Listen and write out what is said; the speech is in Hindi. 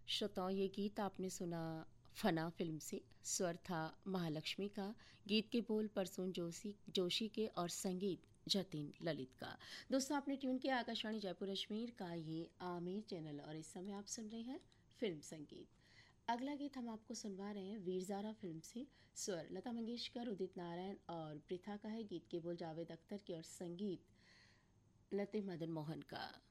श्रोताओं, ये गीत आपने सुना फना फिल्म से। स्वर था महालक्ष्मी का। गीत के बोल परसून जोशी के और संगीत जतिन ललित का। दोस्तों, आपने ट्यून किया आकाशवाणी जयपुर अजमेर का ये आमिर चैनल और इस समय आप सुन रहे हैं फिल्म संगीत। अगला गीत हम आपको सुनवा रहे हैं वीरज़ारा फिल्म से। स्वर लता मंगेशकर, उदित नारायण और पृथा का है। गीत के बोल जावेद अख्तर के और संगीत लते मदन मोहन का।